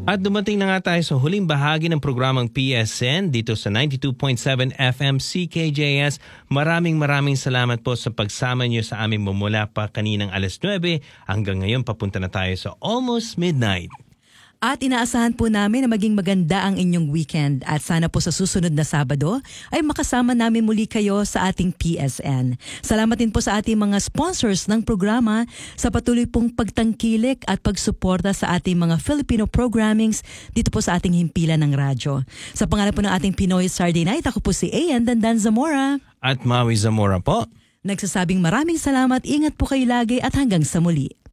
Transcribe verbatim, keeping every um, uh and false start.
At dumating na nga tayo sa huling bahagi ng programang P S N dito sa ninety-two point seven F M C K J S. Maraming maraming salamat po sa pagsama niyo sa aming mumula pa kaninang alas nuwebe hanggang ngayon papunta na tayo sa almost midnight. At inaasahan po namin na maging maganda ang inyong weekend at sana po sa susunod na Sabado ay makasama namin muli kayo sa ating P S N. Salamat din po sa ating mga sponsors ng programa sa patuloy pong pagtangkilik at pagsuporta sa ating mga Filipino programmings dito po sa ating himpilan ng radyo. Sa pangalan po ng ating Pinoy Saturday Night, ako po si Ayan Dandan Zamora. At Maui Zamora po. Nagsasabing maraming salamat, ingat po kayo lagi at hanggang sa muli.